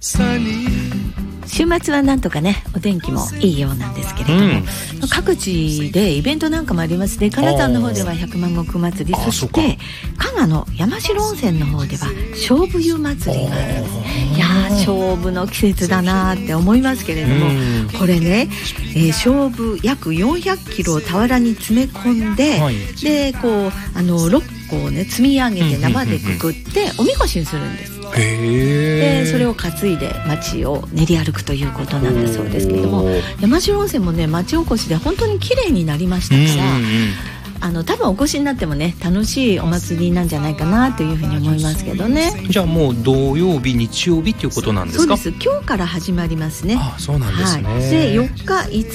週末はなんとかねお天気もいいようなんですけれども、各地でイベントなんかもありますね。金沢の方では百万石祭り、そして加賀の山城温泉の方では勝負湯祭りがあるんです。いや勝負の季節だなって思いますけれども、これね、勝負約400キロを俵に詰め込んで、でこう6個をね積み上げて生でくくっておみこしにするんです。でそれを担いで街を練り歩くということなんだそうですけれども、山城温泉もね町おこしで本当に綺麗になりましたから、多分お越しになってもね楽しいお祭りなんじゃないかなというふうに思いますけどね。 じゃあもう土曜日日曜日っていうことなんですか？ そうです、今日から始まりますね。 そうなんですね。 で4日5